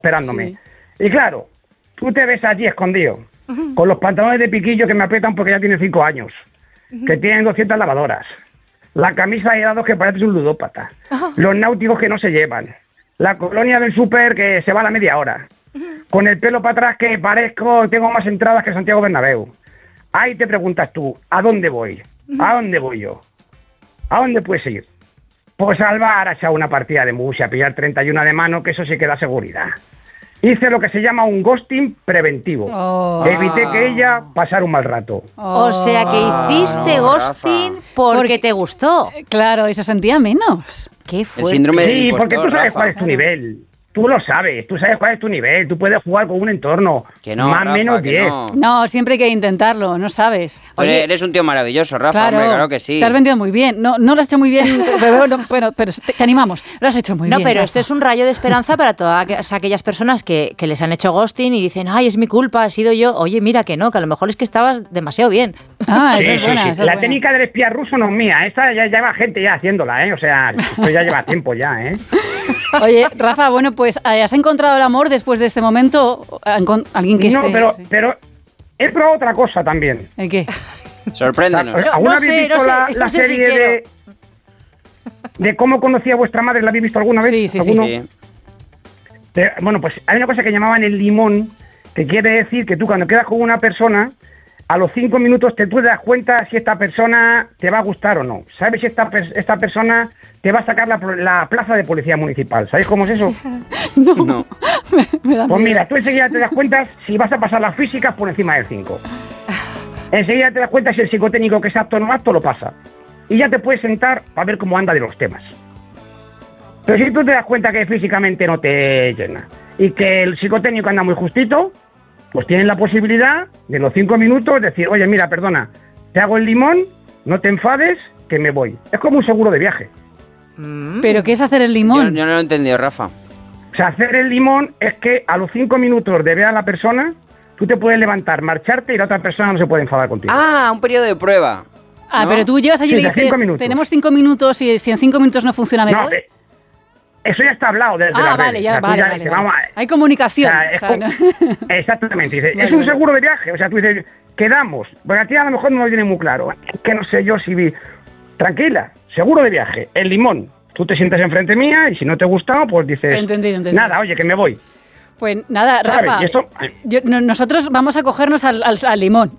esperándome. Sí. Y claro, tú te ves allí escondido, con los pantalones de piquillo que me aprietan porque ya tiene 5 años, que tienen 200 lavadoras, la camisa de dados que parece un ludópata, los náuticos que no se llevan, la colonia del súper que se va a la media hora, con el pelo para atrás que tengo más entradas que Santiago Bernabéu. Ahí te preguntas tú, ¿a dónde voy? ¿A dónde voy yo? ¿A dónde puedes ir? Pues al bar a echar una partida de mus y a pillar 31 de mano, que eso sí que da seguridad. Hice lo que se llama un ghosting preventivo. Evité que ella pasara un mal rato. O sea que hiciste ghosting porque te gustó. Claro, y se sentía menos. ¿Qué fue? El síndrome del Sí, impostor, porque tú sabes Rafa. cuál es tu nivel. Tú lo sabes, tú sabes cuál es tu nivel. Tú puedes jugar con un entorno. Que no, más o Rafa, menos que 10. no. No, siempre hay que intentarlo, no sabes. Oye, eres un tío maravilloso, Rafa, hombre, claro que sí. Te has vendido muy bien. No lo has hecho muy bien, pero te animamos. Lo has hecho muy bien. No, pero Rafa. esto es un rayo de esperanza para todas aquellas personas que les han hecho ghosting y dicen, ay, es mi culpa, ha sido yo. Oye, mira que no, que a lo mejor es que estabas demasiado bien. Ah, Sí, esa es sí, buena. sí. esa es La buena. técnica del espía ruso no es mía. Esta ya lleva gente ya haciéndola, ¿eh? O sea, esto ya lleva tiempo ya, ¿eh? Oye, Rafa, bueno, pues ¿has encontrado el amor después de este momento? ¿Alguien que No, esté...? pero he probado otra cosa también. ¿El qué? Sorpréndenos. ¿Alguna no habéis sé, visto no sé, la no sé si serie quiero. de cómo conocí a vuestra madre? ¿La habéis visto alguna vez? Sí, sí, sí. ¿Alguno? Sí. Bueno, pues hay una cosa que llamaban el limón, que quiere decir que tú cuando quedas con una persona, a los 5 minutos tú te das cuenta si esta persona te va a gustar o no. ¿Sabes si esta persona te va a sacar la plaza de policía municipal? ¿Sabéis cómo es eso? No. Me da Pues miedo. mira, tú enseguida te das cuenta si vas a pasar las físicas por encima del 5. Enseguida te das cuenta si el psicotécnico que es apto o no apto lo pasa. Y ya te puedes sentar para ver cómo anda de los temas. Pero si tú te das cuenta que físicamente no te llena y que el psicotécnico anda muy justito, pues tienes la posibilidad de los 5 minutos decir, oye, mira, perdona, te hago el limón, no te enfades, que me voy. Es como un seguro de viaje. ¿Pero qué es hacer el limón? Yo no lo he entendido, Rafa. O sea, hacer el limón es que a los 5 minutos de ver a la persona, tú te puedes levantar, marcharte y la otra persona no se puede enfadar contigo. Ah, un periodo de prueba. Ah, ¿no? pero tú llegas allí Sí, y de le 5 dices, minutos. tenemos 5 minutos y si en 5 minutos no funciona, me No, voy. eso ya está hablado desde la Vale, ya, tú vale, ya vale, dices, vale. vamos Hay comunicación. o sea, o sea, ¿no? Exactamente. Dice, Vale, es un vale. seguro de viaje. O sea, tú dices, quedamos. Porque a ti a lo mejor no lo tiene muy claro. Es que no sé yo si vi. Tranquila, seguro de viaje. El limón. Tú te sientas enfrente mía y si no te gusta, pues dices. Entendido. Nada, oye, que me voy. Pues nada, ¿Sabes? Rafa, Y eso- nosotros vamos a cogernos al limón.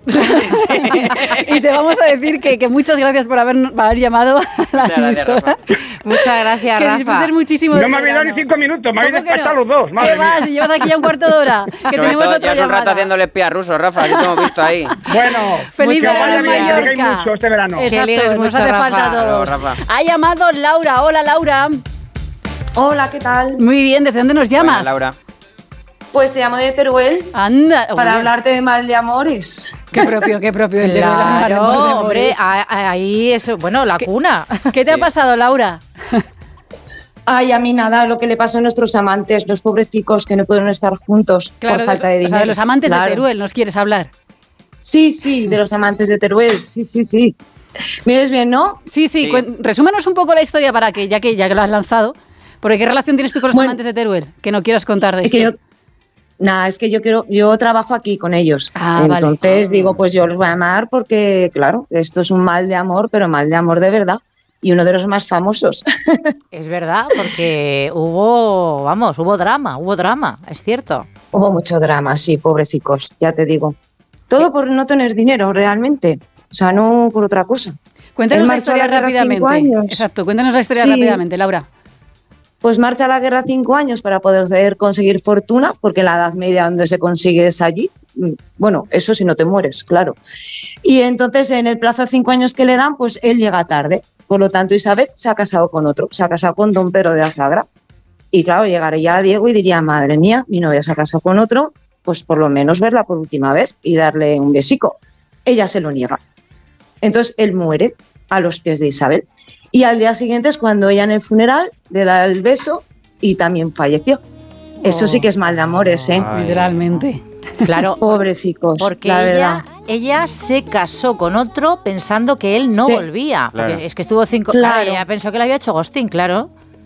Y te vamos a decir que muchas gracias por haber llamado a la Muchas gracias, emisora. Muchas gracias, Que Rafa. disfrutes muchísimo No del me habéis dado ni verano. 5 minutos. Me habéis ¿Cómo que despachado no? los dos. Madre ¿Qué vas? mía. Si llevas aquí ya un cuarto de hora. Que Sobre tenemos todo, otra ya es un rato llamada. haciendo el espía ruso, Rafa, que te hemos visto ahí. Bueno, Feliz que verano vaya en bien, que Mallorca. tengáis mucho este verano. Que ligues Exacto, nos mucho, hace Rafa. falta a todos. Hasta luego, Rafa. Ha llamado Laura. Hola, Laura. Hola, ¿qué tal? Muy bien, ¿desde dónde nos llamas? Buena, Laura. Pues te llamo de Teruel Anda. para Oye, hablarte de mal de amores. Qué propio. el de la- Claro, amor de hombre, amores. ahí eso, bueno, la cuna. ¿Qué te ha Sí. pasado, Laura? Ay, a mí nada, lo que le pasó a nuestros amantes, los pobres chicos que no pudieron estar juntos por falta de o dinero. sea, de los amantes Claro. de Teruel nos quieres hablar. Sí, de los amantes de Teruel. Sí. ¿Me oyes bien, no? Sí, Sí. resúmenos un poco la historia para que ya que lo has lanzado, porque ¿qué relación tienes tú con los Bueno, amantes de Teruel? Que no quieras contar de Es esto. que yo trabajo aquí con ellos. Ah, vale. Entonces digo, pues yo los voy a llamar porque, claro, esto es un mal de amor, pero mal de amor de verdad. Y uno de los más famosos. Es verdad, porque hubo drama, es cierto. Hubo mucho drama, sí, pobrecicos, ya te digo. Todo por no tener dinero, realmente. O sea, no por otra cosa. Cuéntanos Él la marchó a historia la guerra 5 rápidamente. años. Exacto, cuéntanos la historia Sí. rápidamente, Laura. Pues marcha a la guerra 5 años para poder conseguir fortuna, porque en la Edad Media donde se consigue es allí. Bueno, eso si no te mueres, claro. Y entonces en el plazo de 5 años que le dan, pues él llega tarde. Por lo tanto, Isabel se ha casado con otro, se ha casado con don Pedro de Azagra. Y claro, llegaría Diego y diría, madre mía, mi novia se ha casado con otro, pues por lo menos verla por última vez y darle un besico. Ella se lo niega. Entonces él muere a los pies de Isabel. Y al día siguiente es cuando ella en el funeral le da el beso y también falleció. Eso sí que es mal de amores, ¿eh? Ay. Literalmente. Claro, Pobrecicos, porque la verdad. ella se casó con otro pensando que él no Sí. volvía. Claro. Porque es que estuvo 5 Claro. Claro, ella pensó que le había hecho ghosting, claro.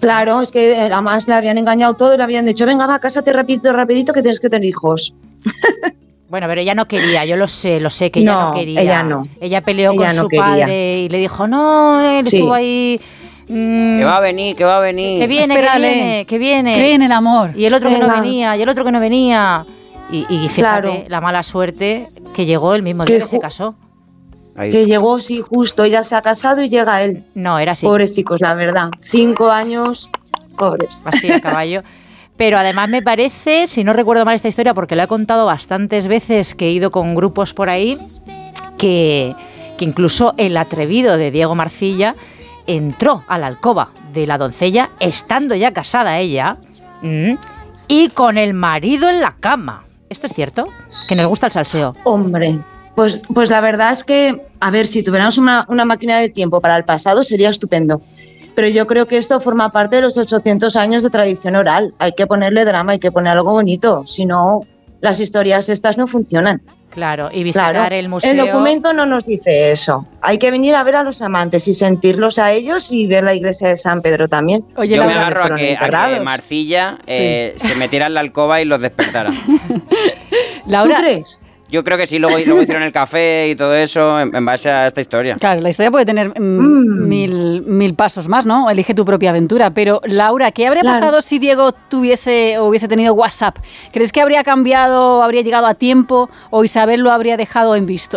Claro, es que además le habían engañado todo y le habían dicho, venga, va, cásate rapidito que tienes que tener hijos. Bueno, pero ella no quería, yo lo sé que ella no quería. Ella no. Ella peleó Ella con no su quería. padre y le dijo, no, él Sí. estuvo ahí... Que va a venir, que va a venir. Que viene, Espérale. que viene. Cree en el amor. Y el otro que no Venga. venía, y el otro que no venía. Y fíjate, Claro. la mala suerte que llegó el mismo Que día que se ju- casó. Ahí. Que llegó, sí, justo, ella se ha casado y llega él. No, era así, Pobrecicos, la verdad. 5 años, pobres. así a caballo. Pero además me parece, si no recuerdo mal esta historia, porque lo he contado bastantes veces que he ido con grupos por ahí, que incluso el atrevido de Diego Marcilla entró a la alcoba de la doncella, estando ya casada ella, y con el marido en la cama. ¿Esto es cierto? Que nos gusta el salseo. Hombre, pues la verdad es que, a ver, si tuviéramos una máquina de tiempo para el pasado sería estupendo. Pero yo creo que esto forma parte de los 800 años de tradición oral. Hay que ponerle drama, hay que poner algo bonito. Si no, las historias estas no funcionan. Claro, y visitar Claro, el museo. el documento no nos dice eso. Hay que venir a ver a los amantes y sentirlos a ellos y ver la iglesia de San Pedro también. Oye, Yo me Laura, agarro a fueron que enterrados. Marcilla se metiera en la alcoba y los despertara. ¿Tú Laura, crees? Yo creo que sí, luego hicieron el café y todo eso en base a esta historia. claro, la historia puede tener mil pasos más, ¿no? Elige tu propia aventura. Pero, Laura, ¿qué habría Claro. pasado si Diego hubiese tenido WhatsApp? ¿Crees que habría cambiado, habría llegado a tiempo o Isabel lo habría dejado en visto?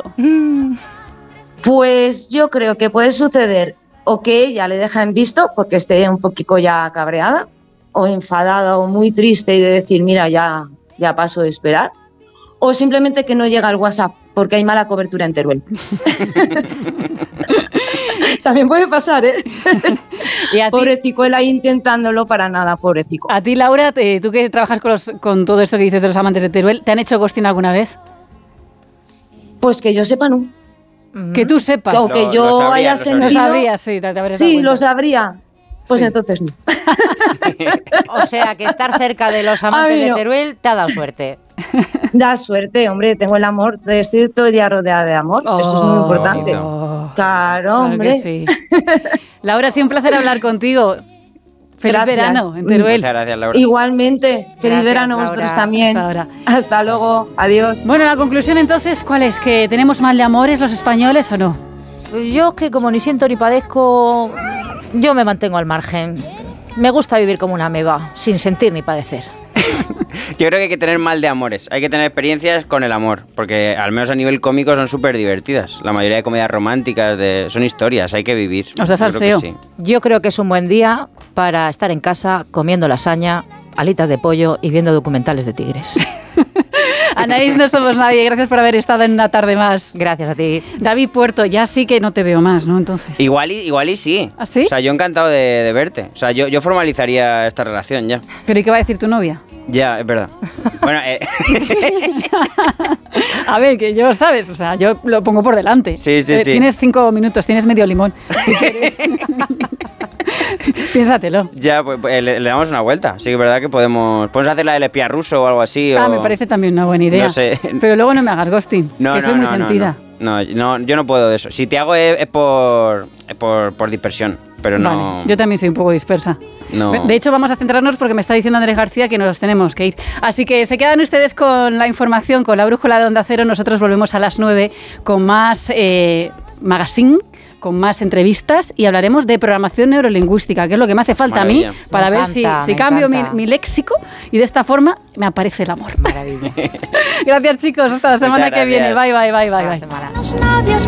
Pues yo creo que puede suceder o que ella le deja en visto porque esté un poquito ya cabreada o enfadada o muy triste y de decir, mira, ya paso de esperar. O simplemente que no llega el WhatsApp porque hay mala cobertura en Teruel. También puede pasar, ¿eh? Y a ti, Pobrecico, él ahí intentándolo para nada, pobrecico. a ti, Laura, tú que trabajas con todo esto que dices de los amantes de Teruel, ¿te han hecho ghosting alguna vez? Pues que yo sepa, no. Que tú sepas. O que Lo yo sabría, haya lo sabría. No sentido. sabrías, sí, te habrías dado Sí, cuenta. lo sabría. Pues Sí. entonces no. O sea, que estar cerca de los amantes Ay, de no. Teruel te ha dado suerte. Da suerte, hombre, tengo el amor, de estoy todo el día rodeada de amor. Eso es muy importante. bonito. Claro, Claro hombre. que sí. Laura, ha sido un placer hablar contigo. Feliz Gracias. verano en Teruel. Muchas gracias, Laura. Igualmente, feliz Gracias, verano a Laura. vosotros también. Hasta ahora. Hasta luego, adiós. Bueno, la conclusión entonces, ¿cuál es? ¿Que tenemos mal de amores los españoles o no? Pues yo que como ni siento ni padezco, yo me mantengo al margen. Me gusta vivir como una ameba, sin sentir ni padecer. Yo creo que hay que tener mal de amores. Hay que tener experiencias con el amor. Porque al menos a nivel cómico son súper divertidas. La mayoría de comedias románticas son historias. Hay que vivir. O sea, Yo creo que salseo. sí. Yo creo que es un buen día para estar en casa comiendo lasaña, alitas de pollo y viendo documentales de tigres. Anaís, no somos nadie. Gracias por haber estado en una tarde más. Gracias a ti. David Puerto, ya sí que no te veo más, ¿no? Entonces. Igual y sí. ¿Ah, sí? O sea, yo encantado de verte. O sea, yo formalizaría esta relación ya. ¿Pero y qué va a decir tu novia? Ya, es verdad. Bueno, A ver, que yo, ¿sabes? O sea, yo lo pongo por delante. Sí, sí, sí. Tienes 5 minutos, tienes medio limón, si quieres. Piénsatelo. ya, pues le damos una vuelta. Sí que es verdad que podemos hacer la del espía ruso o algo así. Ah, o... me parece también una buena idea. No sé. Pero luego no me hagas ghosting, que soy muy sentida. No, yo no puedo de eso. Si te hago es por dispersión, pero no... Vale, yo también soy un poco dispersa. No. De hecho, vamos a centrarnos porque me está diciendo Andrés García que nos tenemos que ir. Así que se quedan ustedes con la información, con la brújula de Onda Cero. Nosotros volvemos a las 9 con más magazine, con más entrevistas y hablaremos de programación neurolingüística, que es lo que me hace falta a mí Maravilla. para Me ver encanta, si me cambio encanta. mi léxico y de esta forma me aparece el amor. Maravilla. Gracias, chicos. Hasta la semana que gracias. viene. Bye, bye, bye, bye. Hasta la bye. semana. Los labios